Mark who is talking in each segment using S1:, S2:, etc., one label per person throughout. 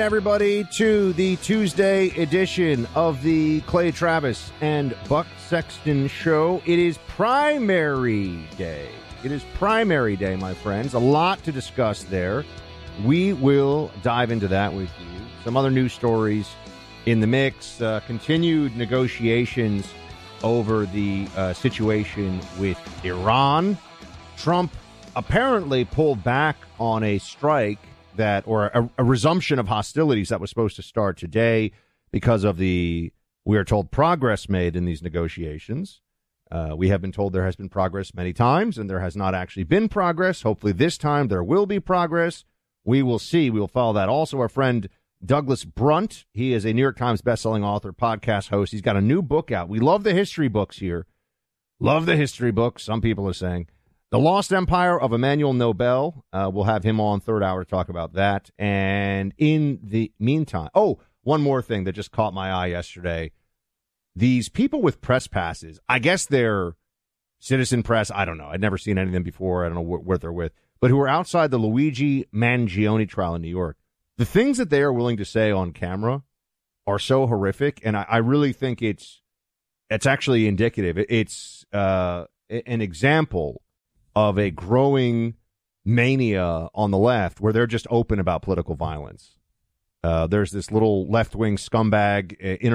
S1: everybody, to the Tuesday edition of the Clay Travis and Buck Sexton Show. It is primary day. It is primary day, my friends. A lot to discuss there. We will dive into that with you. Some other news stories in the mix. Continued negotiations over the situation with Iran. Trump apparently pulled back on a strike or a resumption of hostilities that was supposed to start today because of we are told, progress made in these negotiations. We have been told there has been progress many times, and there has not actually been progress. Hopefully this time there will be progress. We will see. We will follow that. Also, our friend Douglas Brunt, he is a New York Times bestselling author, podcast host. He's got a new book out. We love the history books here. Love the history books, some people are saying. The Lost Empire of Emmanuel Nobel. We'll have him on third hour to talk about that. And in the meantime, one more thing that just caught my eye yesterday. These people with press passes, I guess they're citizen press. I don't know. I'd never seen any of them before. I don't know what they're with. But who are outside the Luigi Mangione trial in New York. The things that they are willing to say on camera are so horrific. And I really think it's actually indicative. It's an example of a growing mania on the left where they're just open about political violence. There's this little left-wing scumbag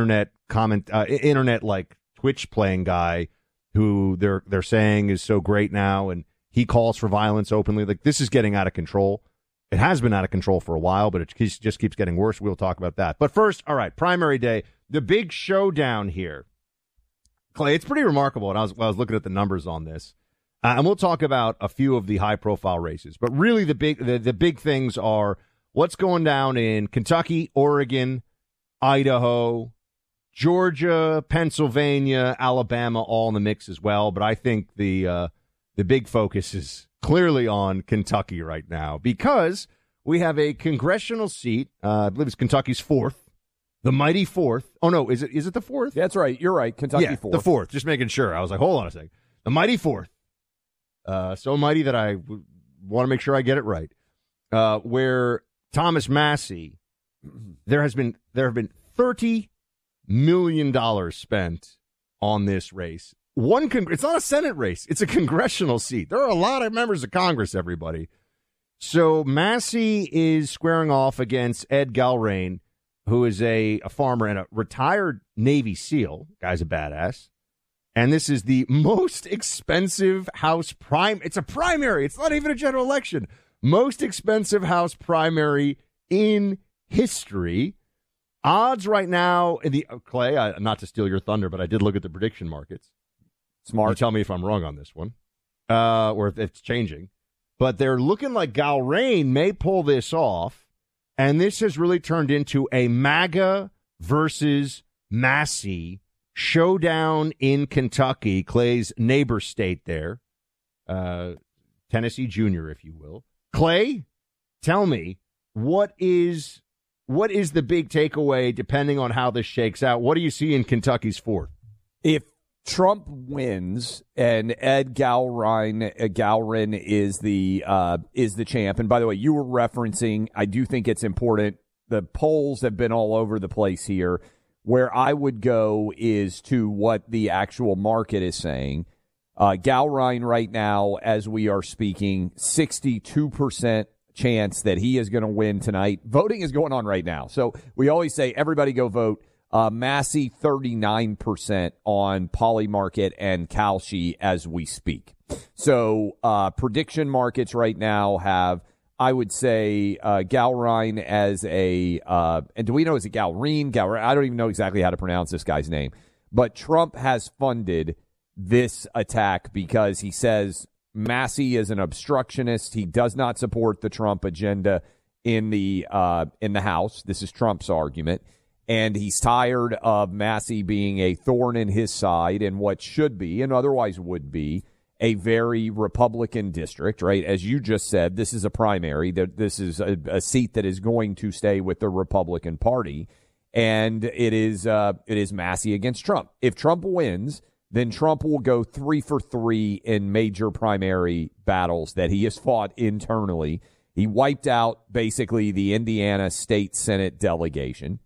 S1: internet like Twitch playing guy who they're saying is so great now, and he calls for violence openly. Like, this is getting out of control. It has been out of control for a while, but it just keeps getting worse. We'll talk about that. But first, all right, primary day, the big showdown here. Clay, it's pretty remarkable, and I was looking at the numbers on this. And we'll talk about a few of the high-profile races. But really the big things are what's going down in Kentucky, Oregon, Idaho, Georgia, Pennsylvania, Alabama, all in the mix as well. But I think the big focus is clearly on Kentucky right now because we have a congressional seat. I believe it's Kentucky's fourth, the mighty fourth. Oh, no, is it the fourth?
S2: That's right. You're right. Kentucky fourth.
S1: The fourth. Just making sure. I was like, hold on a second. The mighty fourth. So mighty that I want to make sure I get it right. Where Thomas Massie, there have been $30 million spent on this race. It's not a Senate race; it's a congressional seat. There are a lot of members of Congress. Everybody. So Massie is squaring off against Ed Galrain, who is a farmer and a retired Navy SEAL. Guy's a badass. And this is the most expensive House it's a primary. It's not even a general election. Most expensive House primary in history. Odds right now in the Clay, not to steal your thunder, but I did look at the prediction markets.
S2: Smart.
S1: You tell me if I'm wrong on this one, or if it's changing. But they're looking like Galrain may pull this off, and this has really turned into a MAGA versus Massie showdown in Kentucky, Clay's neighbor state there, Tennessee Junior, if you will. Clay, tell me, what is the big takeaway depending on how this shakes out? What do you see in Kentucky's fourth?
S2: If Trump wins and Ed Galrain is the champ, and by the way, you were referencing, I do think it's important, the polls have been all over the place here. Where I would go is to what the actual market is saying. Galrain right now, as we are speaking, 62% chance that he is going to win tonight. Voting is going on right now. So we always say, everybody go vote. Massie, 39% on Polymarket and Kalshi as we speak. So prediction markets right now have, I would say, Galrain as and do we know, is it Galrain? I don't even know exactly how to pronounce this guy's name. But Trump has funded this attack because he says Massie is an obstructionist. He does not support the Trump agenda in the House. This is Trump's argument. And he's tired of Massie being a thorn in his side in what should be, and otherwise would be, a very Republican district, right? As you just said, this is a primary. This is a seat that is going to stay with the Republican Party, and it is Massie against Trump. If Trump wins, then Trump will go 3 for 3 in major primary battles that he has fought internally. He wiped out basically the Indiana State Senate delegation.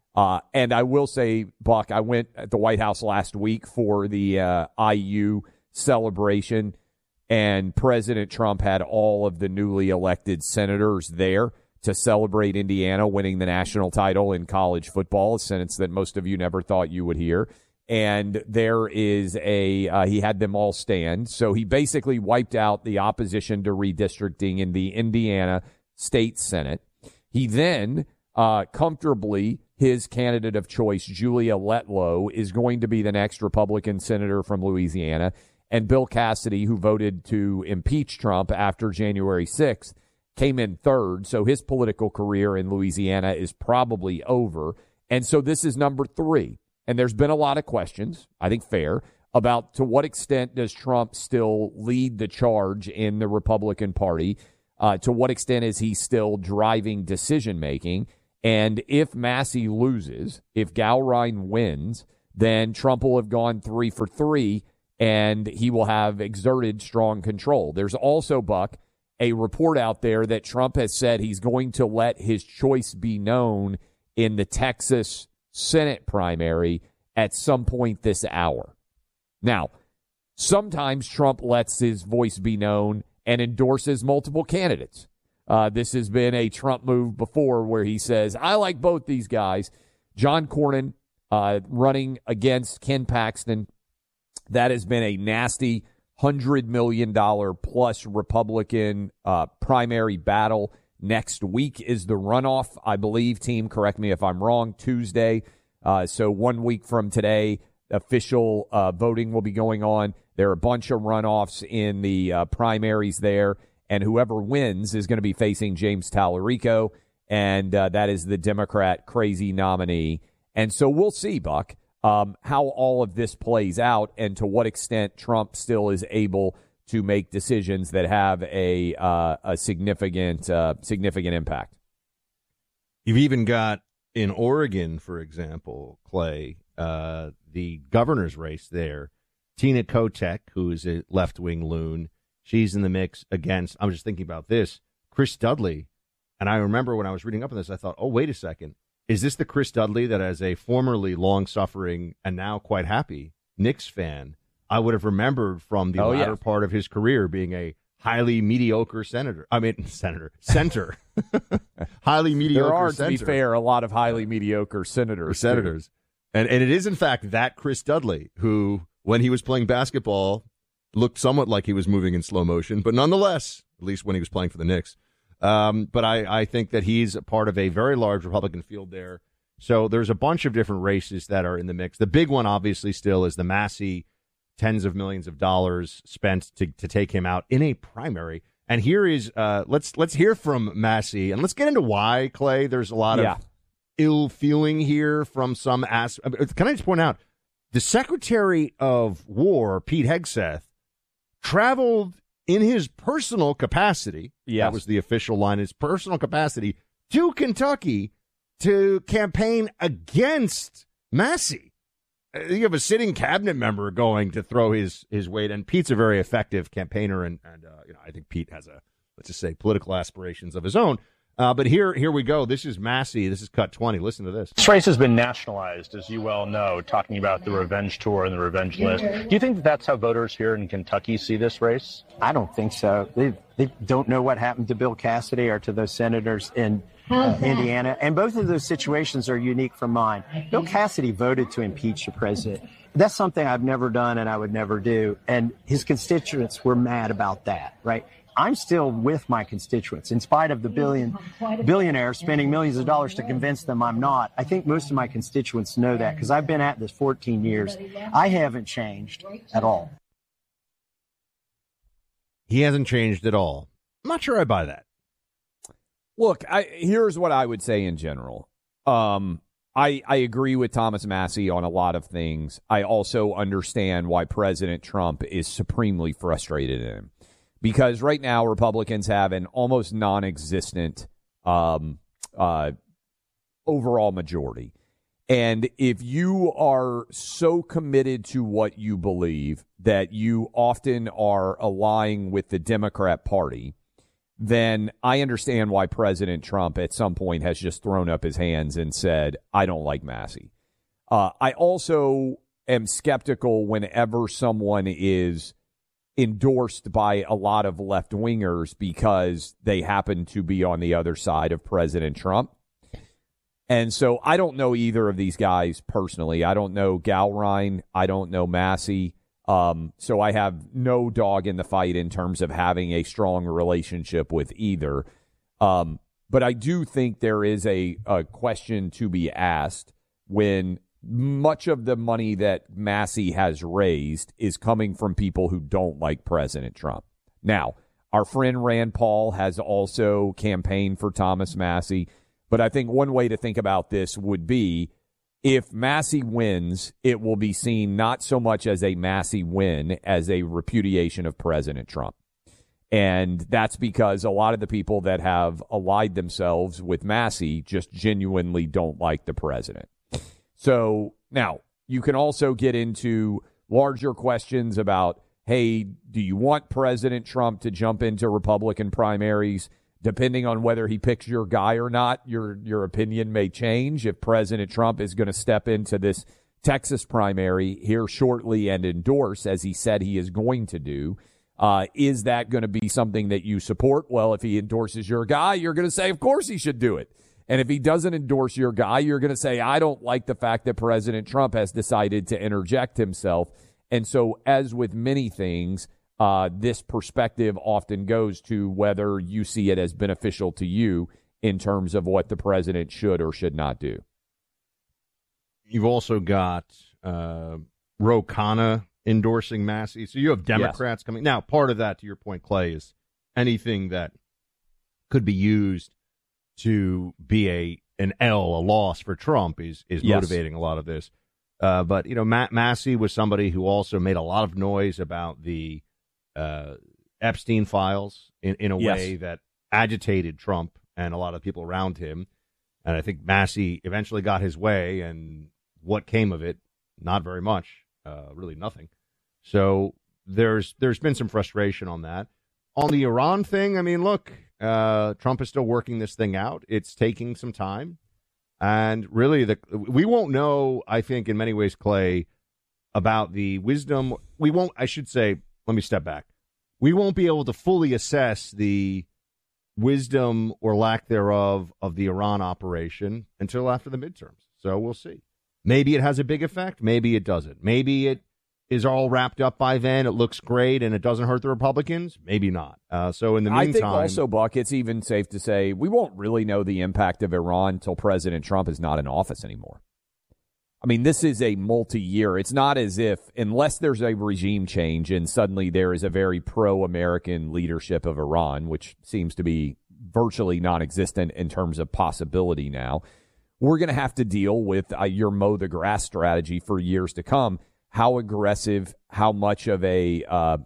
S2: And I will say, Buck, I went at the White House last week for the IU celebration, and President Trump had all of the newly elected senators there to celebrate Indiana winning the national title in college football, a sentence that most of you never thought you would hear. And there is he had them all stand. So he basically wiped out the opposition to redistricting in the Indiana State Senate. He then comfortably, his candidate of choice, Julia Letlow, is going to be the next Republican senator from Louisiana. And Bill Cassidy, who voted to impeach Trump after January 6th, came in third. So his political career in Louisiana is probably over. And so this is number 3. And there's been a lot of questions, I think fair, about to what extent does Trump still lead the charge in the Republican Party? To what extent is he still driving decision-making? And if Massey loses, if Gowrine wins, then Trump will have gone 3 for 3, and he will have exerted strong control. There's also, Buck, a report out there that Trump has said he's going to let his choice be known in the Texas Senate primary at some point this hour. Now, sometimes Trump lets his voice be known and endorses multiple candidates. This has been a Trump move before where he says, I like both these guys. John Cornyn running against Ken Paxton. That has been a nasty $100 million plus Republican primary battle. Next week is the runoff, I believe, team, correct me if I'm wrong, Tuesday. So 1 week from today, official voting will be going on. There are a bunch of runoffs in the primaries there, and whoever wins is going to be facing James Tallarico, and that is the Democrat crazy nominee. And so we'll see, Buck, how all of this plays out and to what extent Trump still is able to make decisions that have a significant impact.
S1: You've even got in Oregon, for example, Clay, the governor's race there. Tina Kotek, who is a left-wing loon, she's in the mix against, I'm just thinking about this, Chris Dudley. And I remember when I was reading up on this, I thought, oh, wait a second. Is this the Chris Dudley that as a formerly long-suffering and now quite happy Knicks fan, I would have remembered from the latter part of his career being a highly mediocre center. Highly mediocre
S2: there are,
S1: center.
S2: To be fair, a lot of highly mediocre senators.
S1: And it is, in fact, that Chris Dudley who, when he was playing basketball, looked somewhat like he was moving in slow motion, but nonetheless, at least when he was playing for the Knicks. But I think that he's a part of a very large Republican field there. So there's a bunch of different races that are in the mix. The big one, obviously, still is the Massey, tens of millions of dollars spent to take him out in a primary. And here is, let's hear from Massey, and let's get into why, Clay. There's a lot of ill feeling here from some Can I just point out, the Secretary of War, Pete Hegseth, traveled in his personal capacity, that was the official line, his personal capacity, to Kentucky to campaign against Massey. You have a sitting cabinet member going to throw his weight, and Pete's a very effective campaigner, and I think Pete has let's just say, political aspirations of his own. But here we go. This is Massey. This is Cut 20. Listen to this.
S3: This race has been nationalized, as you well know, talking about the revenge tour and the revenge list. Do you think that's how voters here in Kentucky see this race?
S4: I don't think so. They don't know what happened to Bill Cassidy or to those senators in Indiana. And both of those situations are unique from mine. Bill Cassidy voted to impeach the president. That's something I've never done and I would never do. And his constituents were mad about that, right? I'm still with my constituents, in spite of the billionaires spending millions of dollars to convince them I'm not. I think most of my constituents know that because I've been at this 14 years. I haven't changed at all.
S1: He hasn't changed at all. I'm not sure I buy that.
S2: Look, here's what I would say in general. I agree with Thomas Massey on a lot of things. I also understand why President Trump is supremely frustrated in him. Because right now, Republicans have an almost non-existent overall majority. And if you are so committed to what you believe that you often are allying with the Democrat Party, then I understand why President Trump at some point has just thrown up his hands and said, I don't like Massey. I also am skeptical whenever someone is endorsed by a lot of left-wingers because they happen to be on the other side of President Trump. And so I don't know either of these guys personally. I don't know Gowron. I don't know Massey. So I have no dog in the fight in terms of having a strong relationship with either. But I do think there is a question to be asked when much of the money that Massey has raised is coming from people who don't like President Trump. Now, our friend Rand Paul has also campaigned for Thomas Massey. But I think one way to think about this would be if Massey wins, it will be seen not so much as a Massey win as a repudiation of President Trump. And that's because a lot of the people that have allied themselves with Massey just genuinely don't like the president. So now you can also get into larger questions about, hey, do you want President Trump to jump into Republican primaries? Depending on whether he picks your guy or not, your opinion may change. If President Trump is going to step into this Texas primary here shortly and endorse, as he said he is going to do, is that going to be something that you support? Well, if he endorses your guy, you're going to say, of course he should do it. And if he doesn't endorse your guy, you're going to say, I don't like the fact that President Trump has decided to interject himself. And so, as with many things, this perspective often goes to whether you see it as beneficial to you in terms of what the president should or should not do.
S1: You've also got Ro Khanna endorsing Massey. So you have Democrats coming. Now, part of that, to your point, Clay, is anything that could be used to be an L, a loss for Trump is motivating a lot of this. But, you know, Massey was somebody who also made a lot of noise about the Epstein files in a way that agitated Trump and a lot of people around him. And I think Massey eventually got his way, and what came of it? Not very much, really nothing. So there's been some frustration on that. On the Iran thing, I mean, look, Trump is still working this thing out. It's taking some time. And really, we won't know, I think, in many ways, Clay, about the wisdom. We won't, I should say, let me step back. We won't be able to fully assess the wisdom or lack thereof of the Iran operation until after the midterms. So we'll see. Maybe it has a big effect. Maybe it doesn't. Maybe it is all wrapped up by then. It looks great and it doesn't hurt the Republicans. Maybe not. So in the meantime,
S2: I think also, Buck, it's even safe to say we won't really know the impact of Iran until President Trump is not in office anymore. I mean, this is a multi-year. It's not as if, unless there's a regime change and suddenly there is a very pro-American leadership of Iran, which seems to be virtually non-existent in terms of possibility now, we're going to have to deal with your mow the grass strategy for years to come. How aggressive, how much of a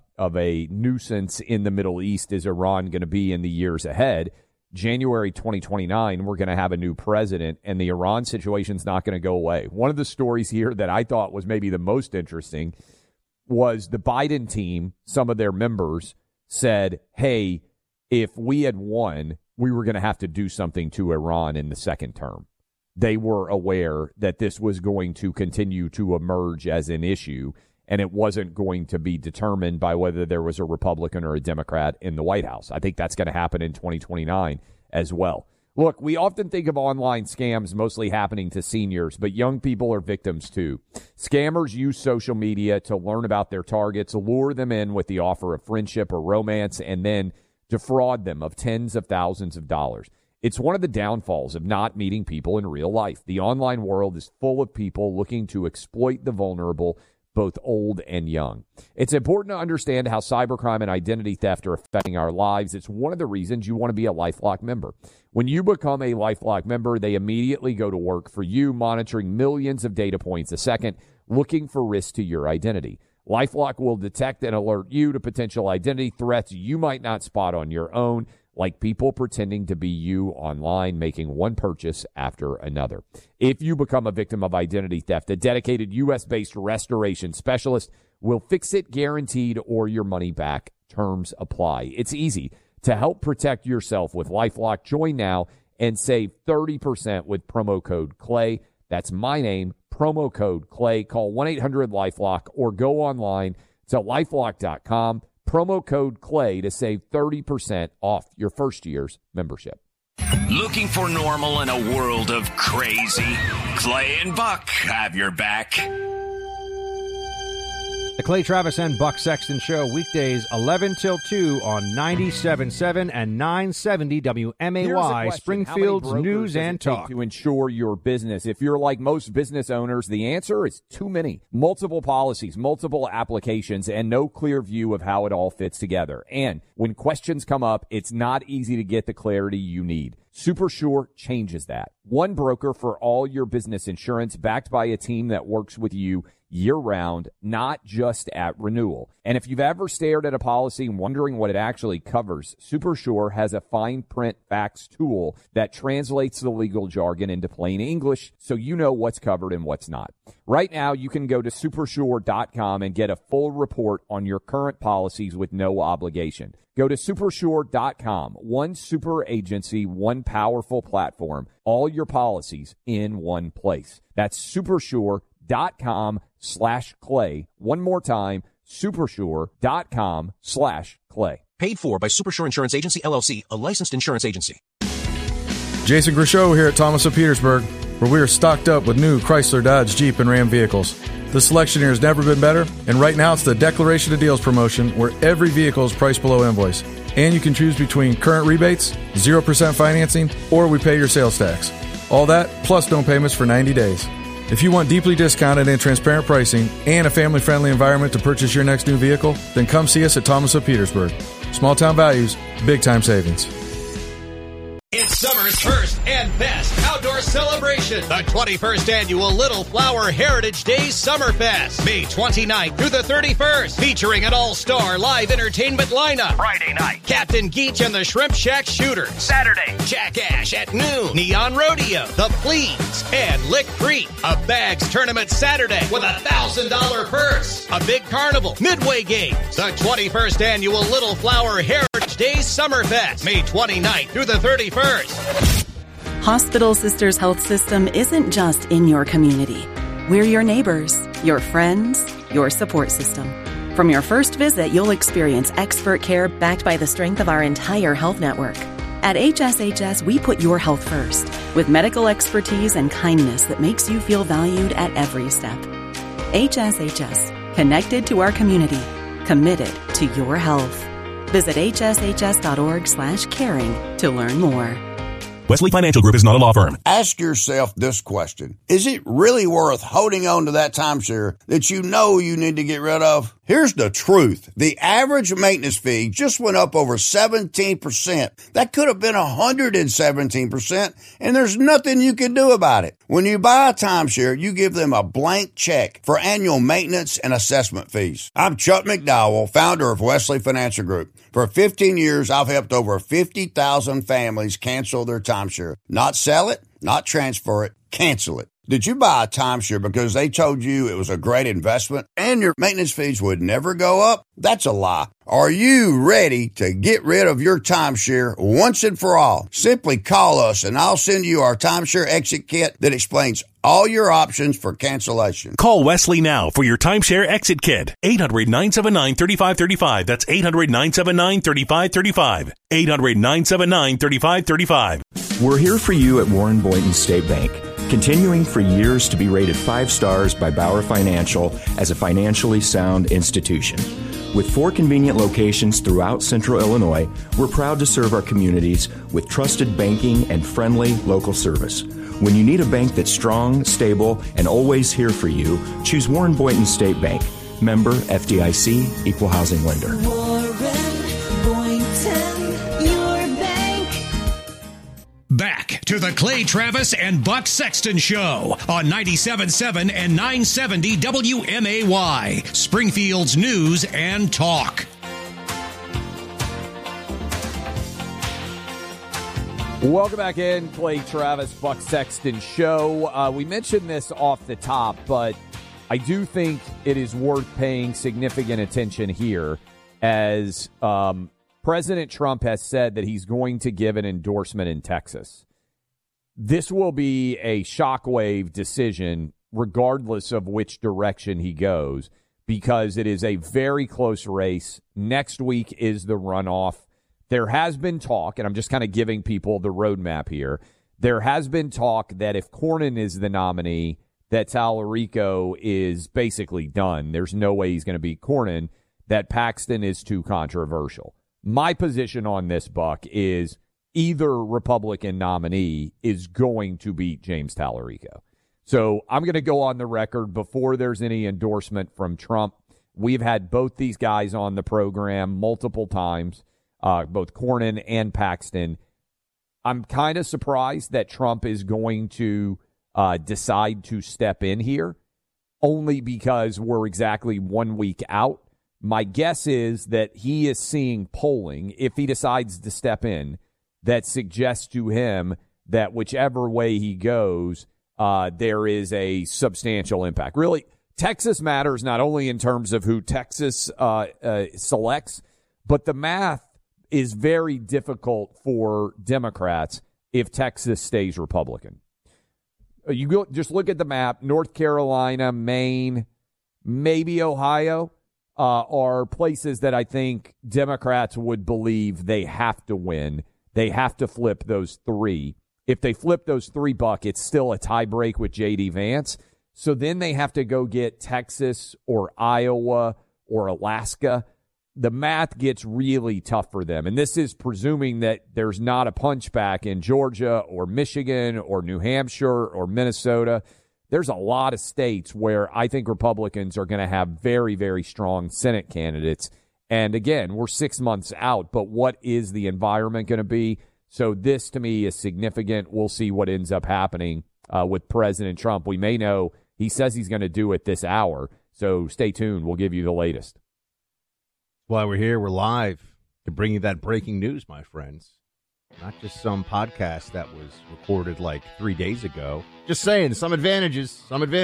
S2: nuisance in the Middle East is Iran going to be in the years ahead? January 2029, we're going to have a new president, and the Iran situation's not going to go away. One of the stories here that I thought was maybe the most interesting was the Biden team, some of their members said, hey, if we had won, we were going to have to do something to Iran in the second term. They were aware that this was going to continue to emerge as an issue, and it wasn't going to be determined by whether there was a Republican or a Democrat in the White House. I think that's going to happen in 2029 as well. Look, we often think of online scams mostly happening to seniors, but young people are victims too. Scammers use social media to learn about their targets, lure them in with the offer of friendship or romance, and then defraud them of tens of thousands of dollars. It's one of the downfalls of not meeting people in real life. The online world is full of people looking to exploit the vulnerable, both old and young. It's important to understand how cybercrime and identity theft are affecting our lives. It's one of the reasons you want to be a LifeLock member. When you become a LifeLock member, they immediately go to work for you, monitoring millions of data points a second, looking for risks to your identity. LifeLock will detect and alert you to potential identity threats you might not spot on your own, like people pretending to be you online, making one purchase after another. If you become a victim of identity theft, a dedicated U.S.-based restoration specialist will fix it guaranteed or your money back. Terms apply. It's easy. To help protect yourself with LifeLock, join now and save 30% with promo code CLAY. That's my name, promo code CLAY. Call 1-800-LifeLock or go online to LifeLock.com. Promo code CLAY to save 30% off your first year's membership.
S5: Looking for normal in a world of crazy? Clay and Buck have your back.
S1: The Clay Travis and Buck Sexton Show, weekdays 11 till 2 on 97.7 and 970 WMAY, Springfield's News and Talk.
S2: To insure your business, if you're like most business owners, the answer is too many. Multiple policies, multiple applications, and no clear view of how it all fits together. And when questions come up, it's not easy to get the clarity you need. SuperSure changes that. One broker for all your business insurance, backed by a team that works with you year-round, not just at renewal. And if you've ever stared at a policy and wondering what it actually covers, SuperSure has a fine print facts tool that translates the legal jargon into plain English so you know what's covered and what's not. Right now, you can go to supersure.com and get a full report on your current policies with no obligation. Go to supersure.com. One super agency, one powerful platform, all your policies in one place. That's supersure.com/Clay. One more time, supersure.com/Clay.
S6: Paid for by Supersure Insurance Agency, LLC, a licensed insurance agency.
S7: Jason Grishow here at Thomas of Petersburg, where we are stocked up with new Chrysler, Dodge, Jeep, and Ram vehicles. The selection here has never been better, and right now it's the Declaration of Deals promotion where every vehicle is priced below invoice. And you can choose between current rebates, 0% financing, or we pay your sales tax. All that, plus down payments for 90 days. If you want deeply discounted and transparent pricing and a family-friendly environment to purchase your next new vehicle, then come see us at Thomas of Petersburg. Small town values, big time savings.
S8: It's summer's first and best outdoor celebration, the 21st Annual Little Flower Heritage Days Summerfest, May 29th through the 31st, featuring an all-star live entertainment lineup.
S5: Friday night,
S8: Captain Geach and the Shrimp Shack Shooter.
S5: Saturday,
S8: Jack Ash at noon, Neon Rodeo, The Pleads, and Lick Creek. A bags tournament Saturday with a $1,000 purse. A big carnival, Midway Games. The 21st Annual Little Flower Heritage Days Summerfest, May 29th through the 31st.
S9: Hospital Sisters Health System isn't just in your community. We're your neighbors, your friends, your support system. From your first visit, you'll experience expert care backed by the strength of our entire health network. At HSHS, we put your health first, with medical expertise and kindness that makes you feel valued at every step. HSHS, connected to our community, committed to your health. Visit hshs.org/caring to learn more.
S6: Wesley Financial Group is not a law firm.
S10: Ask yourself this question. Is it really worth holding on to that timeshare that you know you need to get rid of? Here's the truth. The average maintenance fee just went up over 17%. That could have been 117%, and there's nothing you can do about it. When you buy a timeshare, you give them a blank check for annual maintenance and assessment fees. I'm Chuck McDowell, founder of Wesley Financial Group. For 15 years, I've helped over 50,000 families cancel their timeshare. Not sell it, not transfer it, cancel it. Did you buy a timeshare because they told you it was a great investment and your maintenance fees would never go up? That's a lie. Are you ready to get rid of your timeshare once and for all? Simply call us and I'll send you our timeshare exit kit that explains all your options for cancellation.
S6: Call Wesley now for your timeshare exit kit. 800-979-3535. That's 800-979-3535. 800-979-3535.
S11: We're here for you at Warren Boynton State Bank, continuing for years to be rated 5 stars by Bauer Financial as a financially sound institution. With 4 convenient locations throughout Central Illinois, we're proud to serve our communities with trusted banking and friendly local service. When you need a bank that's strong, stable, and always here for you, choose Warren Boynton State Bank. Member FDIC, Equal Housing Lender.
S12: Warren Boynton, your bank.
S8: Back to the Clay Travis and Buck Sexton Show on 97.7 and 970 WMAY, Springfield's News and Talk.
S2: Welcome back in, Clay Travis, Buck Sexton Show. We mentioned this off the top, but I do think it is worth paying significant attention here as President Trump has said that he's going to give an endorsement in Texas. This will be a shockwave decision regardless of which direction he goes, because it is a very close race. Next week is the runoff. There has been talk, and I'm just kind of giving people the roadmap here. There has been talk that if Cornyn is the nominee, that Tallarico is basically done. There's no way he's going to beat Cornyn, that Paxton is too controversial. My position on this, Buck, is either Republican nominee is going to beat James Tallarico. So I'm going to go on the record before there's any endorsement from Trump. We've had both these guys on the program multiple times, both Cornyn and Paxton. I'm kind of surprised that Trump is going to decide to step in here, only because we're exactly 1 week out. My guess is that he is seeing polling, if he decides to step in, that suggests to him that whichever way he goes, there is a substantial impact. Really, Texas matters not only in terms of who Texas selects, but the math is very difficult for Democrats if Texas stays Republican. You go, just look at the map. North Carolina, Maine, maybe Ohio are places that I think Democrats would believe they have to win. They have to flip those three. If they flip those three, Buck, it's still a tie break with J.D. Vance. So then they have to go get Texas or Iowa or Alaska. The math gets really tough for them. And this is presuming that there's not a punchback in Georgia or Michigan or New Hampshire or Minnesota. There's a lot of states where I think Republicans are going to have very, very strong Senate candidates. And again, we're 6 months out, but what is the environment going to be? So this, to me, is significant. We'll see what ends up happening with President Trump. We may know he says he's going to do it this hour, so stay tuned. We'll give you the latest.
S1: While we're here, we're live to bring you that breaking news, my friends. Not just some podcast that was recorded like 3 days ago. Just saying, some advantages.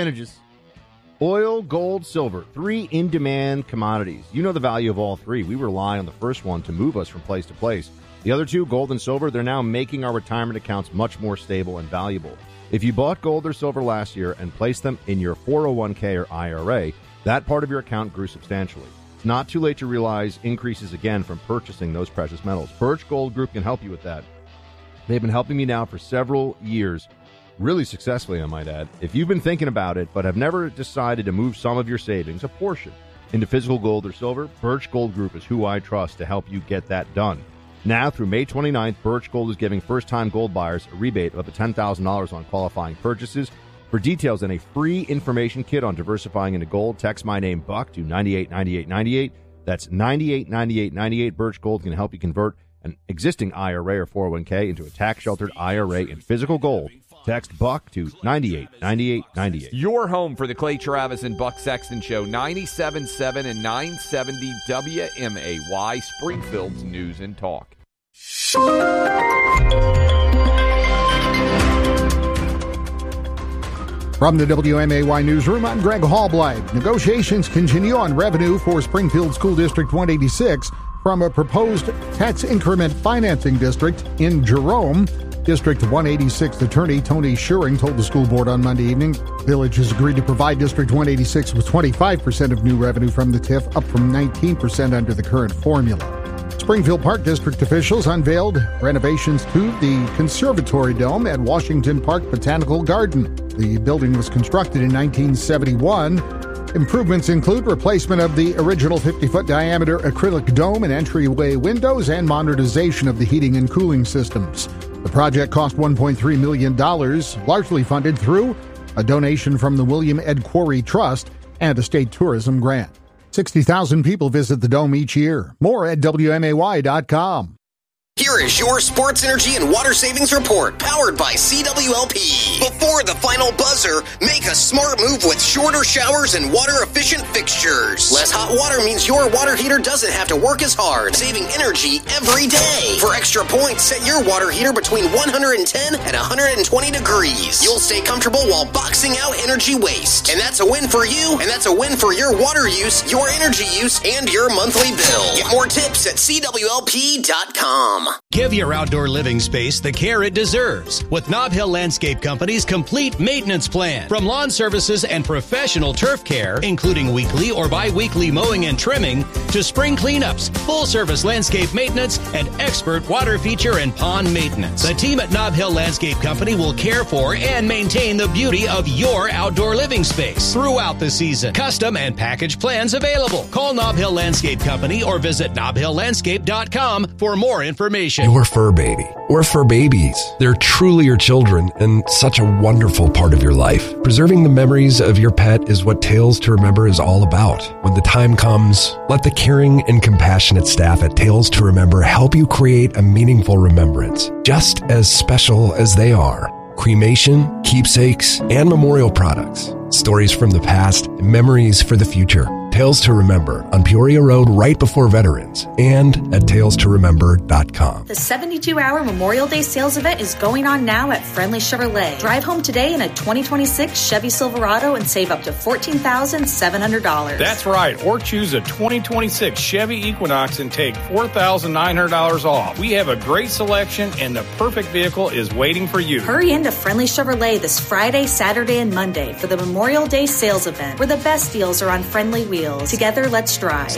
S1: Oil, gold, silver, 3 in-demand commodities. You know the value of all 3. We rely on the first one to move us from place to place. The other 2, gold and silver, they're now making our retirement accounts much more stable and valuable. If you bought gold or silver last year and placed them in your 401k or IRA, that part of your account grew substantially. It's not too late to realize increases again from purchasing those precious metals. Birch Gold Group can help you with that. They've been helping me now for several years, really successfully, I might add. If you've been thinking about it but have never decided to move some of your savings, a portion, into physical gold or silver, Birch Gold Group is who I trust to help you get that done. Now, through May 29th, Birch Gold is giving first-time gold buyers a rebate of up to $10,000 on qualifying purchases. For details and a free information kit on diversifying into gold, text my name, Buck, to 989898. That's 989898. Birch Gold can help you convert an existing IRA or 401k into a tax-sheltered IRA in physical gold. Text Buck to 989898.
S2: Your home for the Clay Travis and Buck Sexton Show, 97.7 and 970 WMAY, Springfield's News and Talk.
S13: From the WMAY Newsroom, I'm Greg Hallblight. Negotiations continue on revenue for Springfield School District 186 from a proposed tax increment financing district in Jerome. District 186 attorney Tony Schuring told the school board on Monday evening Village has agreed to provide District 186 with 25% of new revenue from the TIF, up from 19% under the current formula. Springfield Park District officials unveiled renovations to the Conservatory Dome at Washington Park Botanical Garden. The building was constructed in 1971. Improvements include replacement of the original 50-foot diameter acrylic dome and entryway windows and modernization of the heating and cooling systems. The project cost $1.3 million, largely funded through a donation from the William Ed Quarry Trust and a state tourism grant. 60,000 people visit the Dome each year. More at WMAY.com.
S14: Here is your Sports Energy and Water Savings Report, powered by CWLP. Before the final buzzer, make a smart move with shorter showers and water-efficient fixtures. Less hot water means your water heater doesn't have to work as hard, saving energy every day. For extra points, set your water heater between 110 and 120 degrees. You'll stay comfortable while boxing out energy waste. And that's a win for you, and that's a win for your water use, your energy use, and your monthly bill. Get more tips at CWLP.com.
S8: Give your outdoor living space the care it deserves with Nob Hill Landscape Company's complete maintenance plan. From lawn services and professional turf care, including weekly or bi-weekly mowing and trimming, to spring cleanups, full-service landscape maintenance, and expert water feature and pond maintenance. The team at Nob Hill Landscape Company will care for and maintain the beauty of your outdoor living space throughout the season. Custom and package plans available. Call Nob Hill Landscape Company or visit nobhilllandscape.com for more information.
S15: Your fur baby, or fur babies. They're truly your children and such a wonderful part of your life. Preserving the memories of your pet is what Tales to Remember is all about. When the time comes, let the caring and compassionate staff at Tales to Remember help you create a meaningful remembrance, just as special as they are. Cremation, keepsakes, and memorial products. Stories from the past, memories for the future. Tales to Remember on Peoria Road right before Veterans and at talestoremember.com.
S16: The 72-hour Memorial Day sales event is going on now at Friendly Chevrolet. Drive home today in a 2026 Chevy Silverado and save up to $14,700.
S17: That's right. Or choose a 2026 Chevy Equinox and take $4,900 off. We have a great selection and the perfect vehicle is waiting for you.
S16: Hurry into Friendly Chevrolet this Friday, Saturday, and Monday for the Memorial Day sales event, where the best deals are on Friendly wheels. Together, let's drive.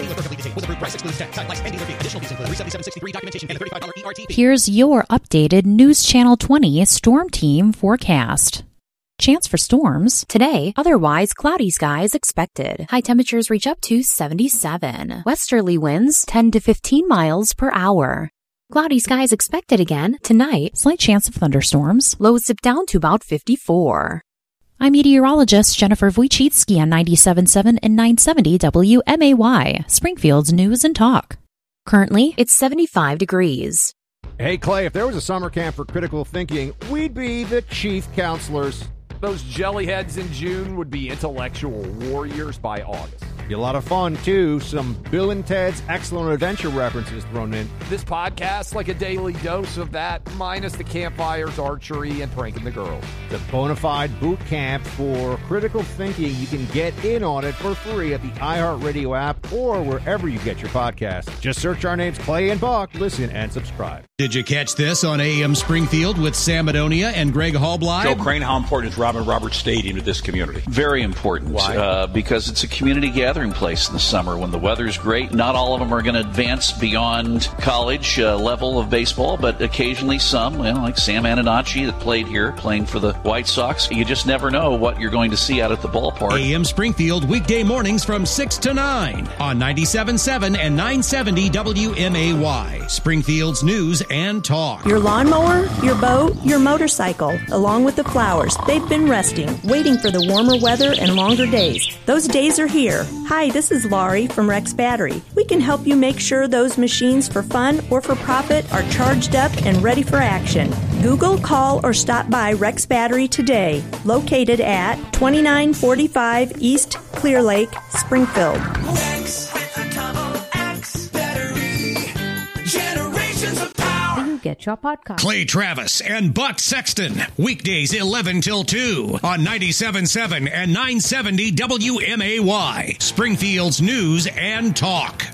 S18: Here's your updated News Channel 20 Storm Team forecast. Chance for storms. Today, otherwise cloudy skies expected. High temperatures reach up to 77. Westerly winds 10 to 15 miles per hour. Cloudy skies expected again tonight. Slight chance of thunderstorms. Lows dip down to about 54. I'm meteorologist Jennifer Wojcicki on 97.7 and 970 WMAY, Springfield's News and Talk. Currently, it's 75 degrees.
S1: Hey, Clay, if there was a summer camp for critical thinking, we'd be the chief counselors.
S2: Those jellyheads in June would be intellectual warriors by August.
S1: Be a lot of fun, too. Some Bill and Ted's Excellent Adventure references thrown in.
S2: This podcast, like a daily dose of that, minus the campfires, archery, and pranking the girls.
S1: The bona fide boot camp for critical thinking. You can get in on it for free at the iHeartRadio app or wherever you get your podcasts. Just search our names, Clay and Buck. Listen and subscribe.
S8: Did you catch this on AM Springfield with Sam Adonia and Greg Hallbleib?
S19: Joe Crane, how important is Robin Roberts Stadium to this community?
S20: Very important.
S19: Why?
S20: Because it's a community gathering place in the summer when the weather's great. Not all of them are going to advance beyond college level of baseball, but occasionally some, like Sam Antonacci that played here, playing for the White Sox. You just never know what you're going to see out at the ballpark.
S8: AM Springfield, weekday mornings from 6 to 9 on 97.7 and 970 WMAY, Springfield's News and Talk.
S21: Your lawnmower, your boat, your motorcycle, along with the flowers, they've been resting, waiting for the warmer weather and longer days. Those days are here. Hi, this is Laurie from Rex Battery. We can help you make sure those machines for fun or for profit are charged up and ready for action. Google, call, or stop by Rex Battery today, located at 2945 East Clear Lake, Springfield.
S12: Rex with a double X battery. Generations of power.
S18: You get your podcast.
S8: Clay Travis and Buck Sexton, weekdays 11 till 2 on 97.7 and 970 WMAY, Springfield's News and Talk.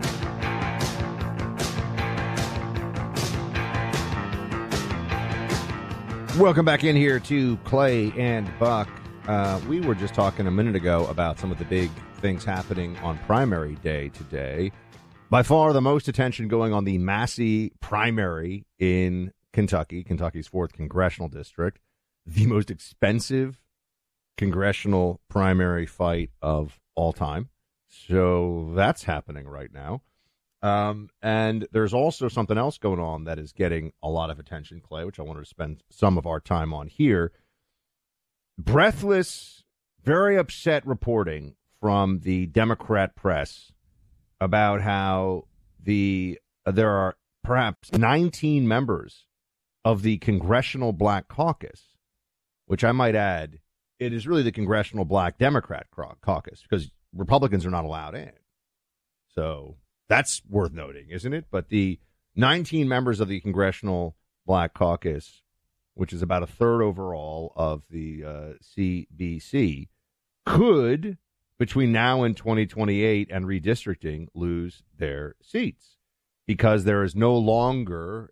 S1: Welcome back in here to Clay and Buck. We were just talking a minute ago about some of the big things happening on primary day today. By far the most attention going on the Massey primary in Kentucky, Kentucky's 4th congressional district, the most expensive congressional primary fight of all time. So that's happening right now. And there's also something else going on that is getting a lot of attention, Clay, which I wanted to spend some of our time on here. Breathless, very upset reporting from the Democrat press about how there are perhaps 19 members of the Congressional Black Caucus, which I might add, it is really the Congressional Black Democrat Caucus, because Republicans are not allowed in. So that's worth noting, isn't it? But the 19 members of the Congressional Black Caucus, which is about a third overall of the CBC, could, between now and 2028 and redistricting, lose their seats because there is no longer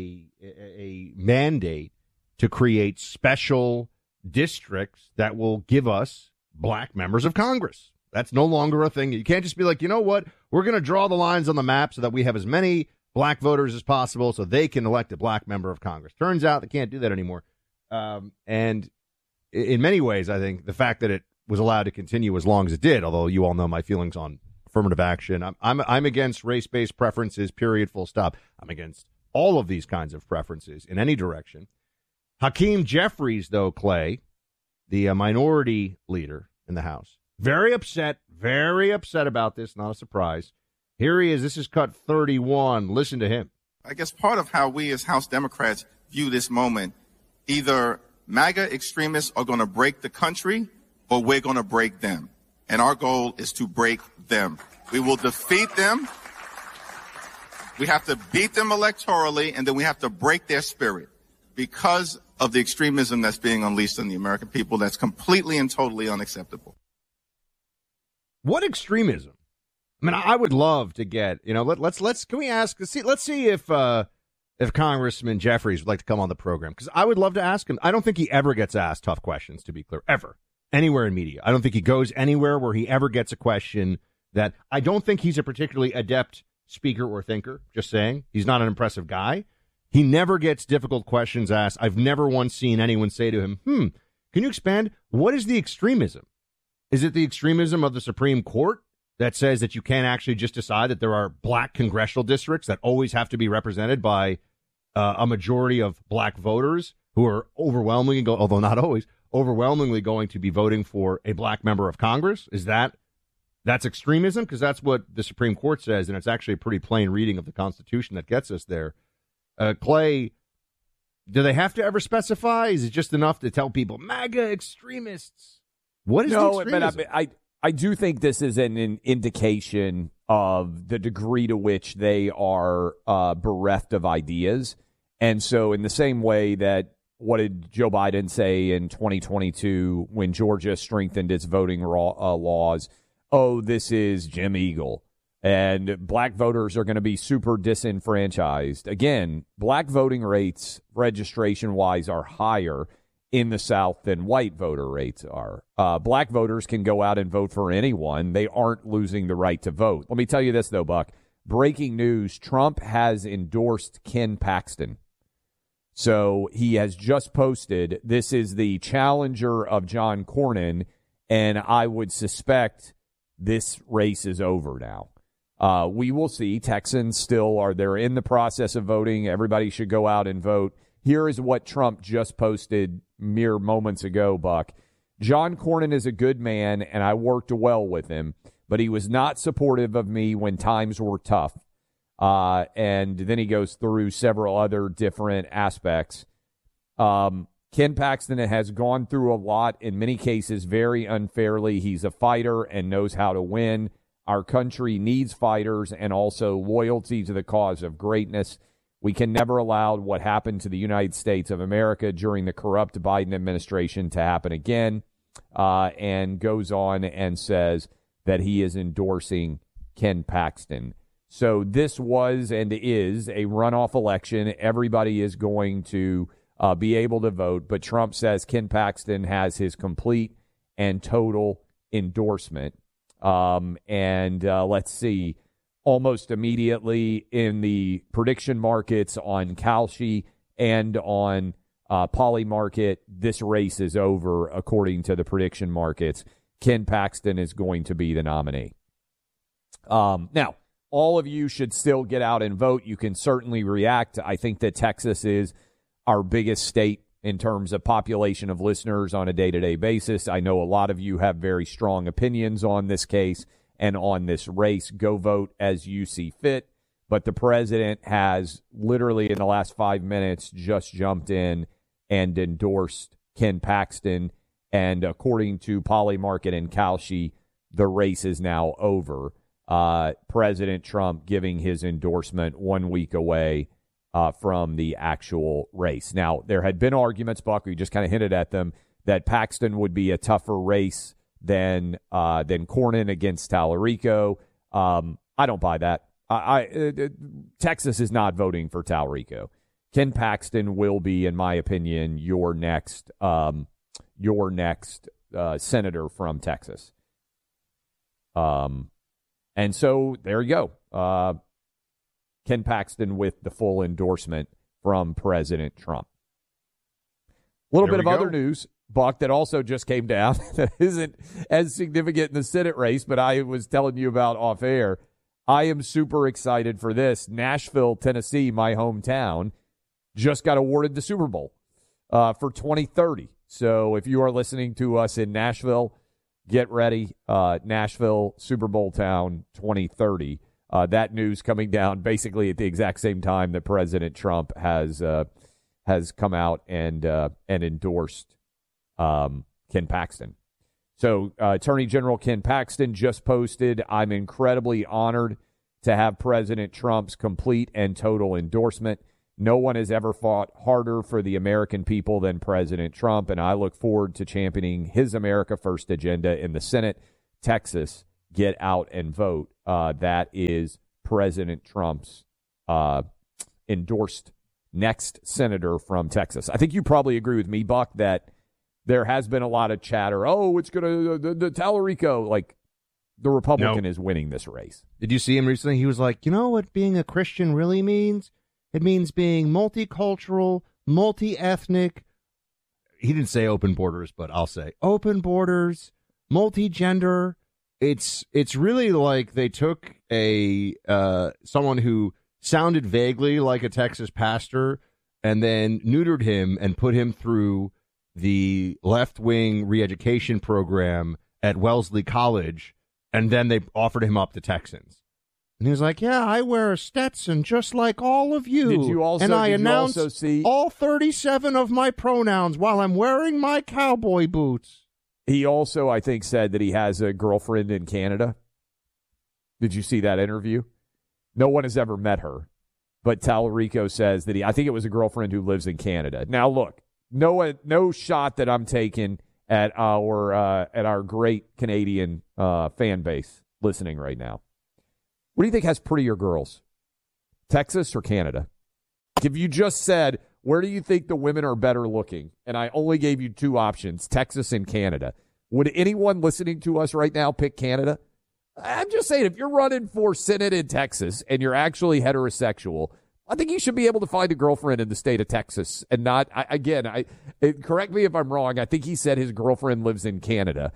S1: a mandate to create special districts that will give us black members of Congress. That's no longer a thing. You can't just be like, you know what, we're going to draw the lines on the map so that we have as many black voters as possible so they can elect a black member of Congress. Turns out they can't do that anymore. And in many ways, I think the fact that it was allowed to continue as long as it did, although you all know my feelings on affirmative action. I'm against race-based preferences, period, full stop. I'm against all of these kinds of preferences in any direction. Hakeem Jeffries, though, Clay, the minority leader in the House, very upset about this. Not a surprise. Here he is. This is cut 31. Listen to him.
S3: I guess part of how we as House Democrats view this moment, either MAGA extremists are going to break the country or we're going to break them. And our goal is to break them. We will defeat them. We have to beat them electorally, and then we have to break their spirit because of the extremism that's being unleashed on the American people. That's completely and totally unacceptable.
S1: What extremism? I mean, I would love to get, let's see if Congressman Jeffries would like to come on the program, because I would love to ask him. I don't think he ever gets asked tough questions, to be clear, ever, anywhere in media. I don't think he goes anywhere where he ever gets a question that I don't think he's a particularly adept speaker or thinker, just saying. He's not an impressive guy. He never gets difficult questions asked. I've never once seen anyone say to him, can you expand? What is the extremism? Is it the extremism of the Supreme Court that says that you can't actually just decide that there are black congressional districts that always have to be represented by a majority of black voters who are overwhelmingly, although not always, overwhelmingly going to be voting for a black member of Congress? Is that's extremism? Because that's what the Supreme Court says, and it's actually a pretty plain reading of the Constitution that gets us there. Clay, do they have to ever specify? Is it just enough to tell people MAGA extremists? What is the extremism?
S2: But I do think this is an indication of the degree to which they are bereft of ideas. And so in the same way that, what did Joe Biden say in 2022 when Georgia strengthened its voting laws? Oh, this is Jim Eagle. And black voters are going to be super disenfranchised. Again, black voting rates, registration-wise, are higher in the South than white voter rates are. Black voters can go out and vote for anyone. They aren't losing the right to vote. Let me tell you this, though, Buck. Breaking news, Trump has endorsed Ken Paxton. So he has just posted, this is the challenger of John Cornyn, and I would suspect this race is over now. We will see. Texans they're in the process of voting. Everybody should go out and vote. Here is what Trump just posted mere moments ago, Buck. John Cornyn is a good man, and I worked well with him, but he was not supportive of me when times were tough. And then he goes through several other different aspects. Ken Paxton has gone through a lot, in many cases very unfairly. He's a fighter and knows how to win. Our country needs fighters and also loyalty to the cause of greatness. We can never allow what happened to the United States of America during the corrupt Biden administration to happen again, and goes on and says that he is endorsing Ken Paxton. So this was and is a runoff election. Everybody is going to be able to vote, but Trump says Ken Paxton has his complete and total endorsement. Let's see, almost immediately in the prediction markets on Kalshi and on Polymarket, this race is over according to the prediction markets. Ken Paxton is going to be the nominee. Now, all of you should still get out and vote. You can certainly react. I think that Texas is our biggest state in terms of population of listeners on a day-to-day basis. I know a lot of you have very strong opinions on this case and on this race. Go vote as you see fit. But the president has literally in the last 5 minutes just jumped in and endorsed Ken Paxton. And according to Polymarket and Kalshi, the race is now over. President Trump giving his endorsement 1 week away from the actual race. Now, there had been arguments, Buck, we just kind of hinted at them, that Paxton would be a tougher race than Cornyn against Tallarico. I don't buy that. Texas is not voting for Tallarico. Ken Paxton will be, in my opinion, your next senator from Texas. And so there you go. Ken Paxton with the full endorsement from President Trump. A little bit of other news, Buck, that also just came down that isn't as significant in the Senate race, but I was telling you about off air. I am super excited for this. Nashville, Tennessee, my hometown, just got awarded the Super Bowl for 2030. So if you are listening to us in Nashville, get ready. Nashville, Super Bowl town, 2030. That news coming down basically at the exact same time that President Trump has come out and endorsed Ken Paxton. So Attorney General Ken Paxton just posted, "I'm incredibly honored to have President Trump's complete and total endorsement. No one has ever fought harder for the American people than President Trump, and I look forward to championing his America First agenda in the Senate. Texas, get out and vote." That is President Trump's endorsed next senator from Texas. I think you probably agree with me, Buck, that there has been a lot of chatter. Oh, it's going to the Tallarico. Like, the Republican is winning this race.
S1: Did you see him recently? He was like, you know what being a Christian really means? It means being multicultural, multi-ethnic. He didn't say open borders, but I'll say open borders, multi-gender. It's really like they took a someone who sounded vaguely like a Texas pastor and then neutered him and put him through the left-wing re-education program at Wellesley College, and then they offered him up to Texans. And he was like, yeah, I wear a Stetson just like all of you.
S2: Did you also,
S1: and I announce
S2: see
S1: all 37 of my pronouns while I'm wearing my cowboy boots.
S2: He also, I think, said that he has a girlfriend in Canada. Did you see that interview? No one has ever met her. But Tallarico says that I think it was a girlfriend who lives in Canada. Now, look, no shot that I'm taking at our great Canadian fan base listening right now. What do you think has prettier girls, Texas or Canada? If you just said, where do you think the women are better looking, and I only gave you two options, Texas and Canada, would anyone listening to us right now pick Canada? I'm just saying, if you're running for Senate in Texas and you're actually heterosexual, I think you should be able to find a girlfriend in the state of Texas and not, correct me if I'm wrong, I think he said his girlfriend lives in Canada.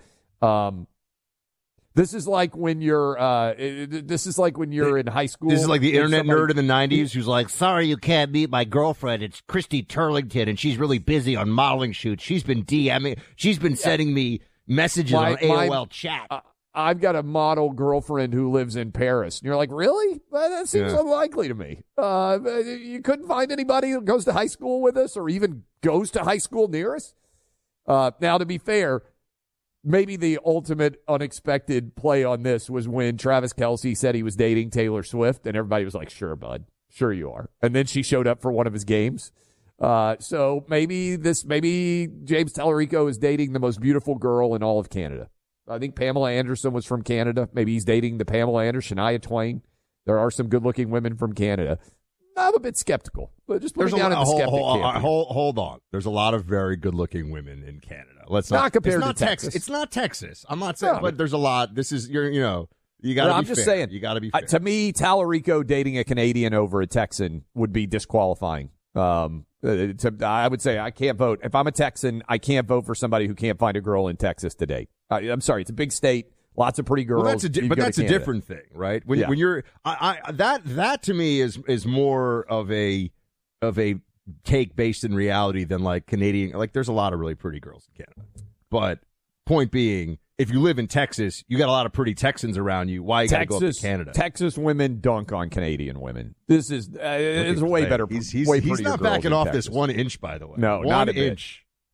S2: This is like when you're in high school.
S1: This is like the internet nerd in the 90s who's like, sorry you can't meet my girlfriend. It's Christy Turlington, and she's really busy on modeling shoots. She's been DMing. She's been sending me messages on AOL chat.
S2: I've got a model girlfriend who lives in Paris. And you're like, really? Well, that seems unlikely to me. You couldn't find anybody who goes to high school with us or even goes to high school near us? Now, to be fair, maybe the ultimate unexpected play on this was when Travis Kelce said he was dating Taylor Swift, and everybody was like, sure, bud. Sure you are. And then she showed up for one of his games. So maybe James Tallarico is dating the most beautiful girl in all of Canada. I think Pamela Anderson was from Canada. Maybe he's dating the Pamela Anderson, Shania Twain. There are some good-looking women from Canada. I'm a bit skeptical, but just put it down in the skeptic camp.
S1: Hold on. There's a lot of very good-looking women in Canada. Let's not
S2: compare to Texas.
S1: It's not Texas. I'm not saying, but there's a lot. This is you got to be fair.
S2: I'm just saying.
S1: You got to be fair.
S2: To me, Tallarico dating a Canadian over a Texan would be disqualifying. I would say I can't vote. If I'm a Texan, I can't vote for somebody who can't find a girl in Texas to date. I'm sorry, it's a big state, lots of pretty girls.
S1: Well, that's a different thing, right? When you're that to me is more of a take based in reality than like Canadian. Like, there's a lot of really pretty girls in Canada, but point being, if you live in Texas, you got a lot of pretty Texans around you. Why you got to go up to Canada?
S2: Texas women dunk on Canadian women. This is it's way better.
S1: He's not backing off this 1 inch, by the way.
S2: No, not an inch.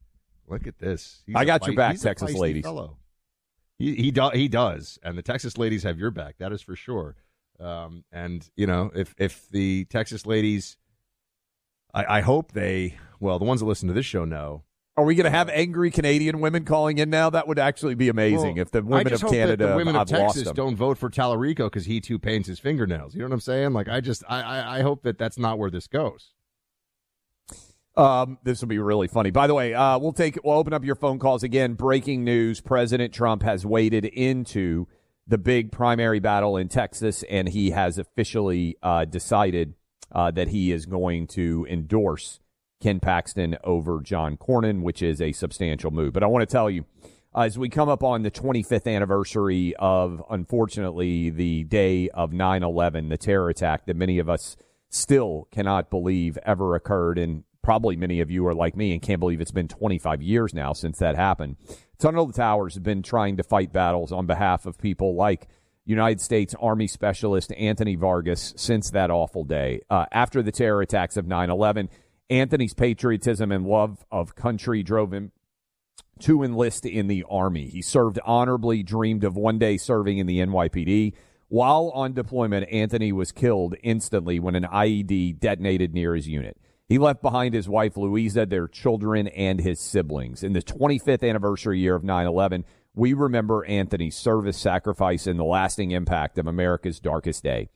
S1: Look at this.
S2: I got your back, Texas ladies.
S1: Fellow. He does, and the Texas ladies have your back. That is for sure. And if the Texas ladies, I hope the ones that listen to this show know.
S2: Are we going to have angry Canadian women calling in now? That would actually be amazing if the women of Canada,
S1: the women of Texas,
S2: them.
S1: don't vote for Tallarico because he too paints his fingernails. You know what I'm saying? Like, I hope that that's not where this goes.
S2: This will be really funny. By the way, we'll open up your phone calls again. Breaking news: President Trump has waded into the big primary battle in Texas, and he has officially decided that he is going to endorse Ken Paxton over John Cornyn, which is a substantial move. But I want to tell you, as we come up on the 25th anniversary of, unfortunately, the day of 9/11, the terror attack that many of us still cannot believe ever occurred, and probably many of you are like me and can't believe it's been 25 years now since that happened. Tunnel to Towers have been trying to fight battles on behalf of people like United States Army Specialist Anthony Vargas since that awful day. After the terror attacks of 9/11, Anthony's patriotism and love of country drove him to enlist in the Army. He served honorably, dreamed of one day serving in the NYPD. While on deployment, Anthony was killed instantly when an IED detonated near his unit. He left behind his wife, Louisa, their children, and his siblings. In the 25th anniversary year of 9/11, we remember Anthony's service, sacrifice, and the lasting impact of America's darkest day.